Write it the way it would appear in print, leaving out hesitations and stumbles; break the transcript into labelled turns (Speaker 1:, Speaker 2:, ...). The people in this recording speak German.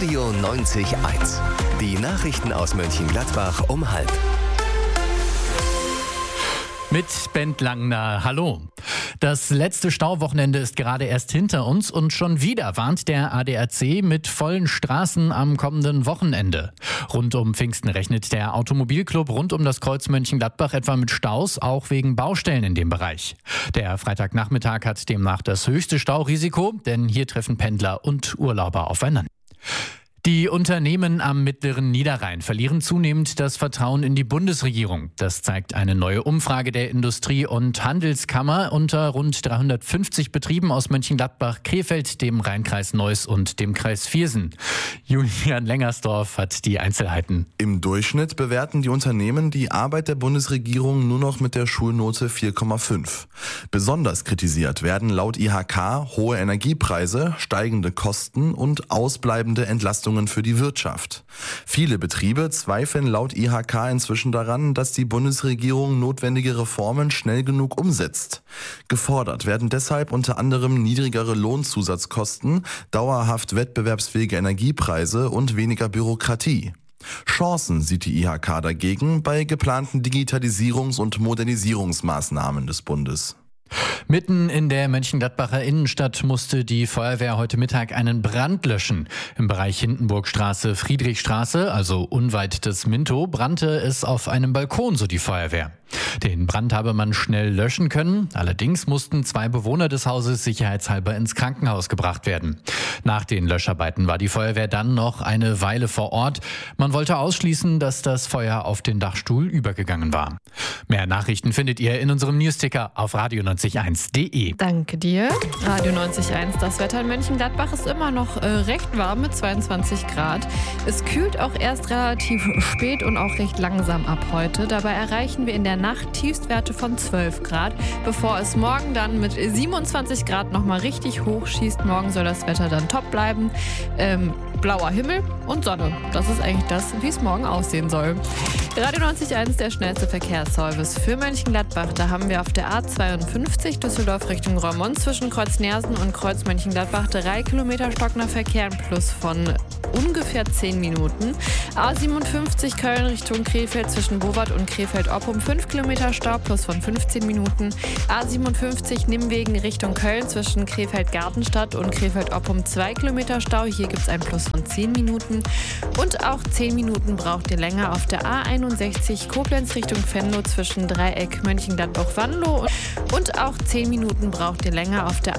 Speaker 1: Radio 90.1. Die Nachrichten aus Mönchengladbach um 12:30.
Speaker 2: Mit Bent Langner, hallo. Das letzte Stauwochenende ist gerade erst hinter uns und schon wieder warnt der ADAC mit vollen Straßen am kommenden Wochenende. Rund um Pfingsten rechnet der Automobilclub rund um das Kreuz Mönchengladbach etwa mit Staus, auch wegen Baustellen in dem Bereich. Der Freitagnachmittag hat demnach das höchste Staurisiko, denn hier treffen Pendler und Urlauber aufeinander. Die Unternehmen am mittleren Niederrhein verlieren zunehmend das Vertrauen in die Bundesregierung. Das zeigt eine neue Umfrage der Industrie- und Handelskammer unter rund 350 Betrieben aus Mönchengladbach, Krefeld, dem Rheinkreis Neuss und dem Kreis Viersen. Julian Lengersdorf hat die Einzelheiten.
Speaker 3: Im Durchschnitt bewerten die Unternehmen die Arbeit der Bundesregierung nur noch mit der Schulnote 4,5. Besonders kritisiert werden laut IHK hohe Energiepreise, steigende Kosten und ausbleibende Entlastungen für die Wirtschaft. Viele Betriebe zweifeln laut IHK inzwischen daran, dass die Bundesregierung notwendige Reformen schnell genug umsetzt. Gefordert werden deshalb unter anderem niedrigere Lohnzusatzkosten, dauerhaft wettbewerbsfähige Energiepreise und weniger Bürokratie. Chancen sieht die IHK dagegen bei geplanten Digitalisierungs- und Modernisierungsmaßnahmen des Bundes.
Speaker 2: Mitten in der Mönchengladbacher Innenstadt musste die Feuerwehr heute Mittag einen Brand löschen. Im Bereich Hindenburgstraße, Friedrichstraße, also unweit des Minto, brannte es auf einem Balkon, so die Feuerwehr. Den Brand habe man schnell löschen können. Allerdings mussten 2 Bewohner des Hauses sicherheitshalber ins Krankenhaus gebracht werden. Nach den Löscharbeiten war die Feuerwehr dann noch eine Weile vor Ort. Man wollte ausschließen, dass das Feuer auf den Dachstuhl übergegangen war. Mehr Nachrichten findet ihr in unserem Newsticker auf radio90.1.de.
Speaker 4: Danke dir. Radio 90.1. Das Wetter in Mönchengladbach ist immer noch recht warm mit 22 Grad. Es kühlt auch erst relativ spät und auch recht langsam ab heute. Dabei erreichen wir in der Nacht Tiefstwerte von 12 Grad, bevor es morgen dann mit 27 Grad nochmal richtig hoch schießt. Morgen soll das Wetter dann top bleiben. Blauer Himmel und Sonne. Das ist eigentlich das, wie es morgen aussehen soll. Radio 90.1, der schnellste Verkehrsservice für Mönchengladbach. Da haben wir auf der A52 Düsseldorf Richtung Roermond zwischen Kreuz Neersen und Kreuz Mönchengladbach 3 Kilometer stockender Verkehr im Plus von ungefähr 10 Minuten. A57 Köln Richtung Krefeld zwischen Bowart und Krefeld-Oppum 5 Kilometer Stau plus von 15 Minuten. A57 Nimwegen Richtung Köln zwischen Krefeld-Gartenstadt und Krefeld-Oppum 2 Kilometer Stau. Hier gibt es ein Plus von 10 Minuten. Und auch 10 Minuten braucht ihr länger auf der A61 Koblenz Richtung Venlo zwischen Dreieck Mönchengladbach-Wanlo. Und auch 10 Minuten braucht ihr länger auf der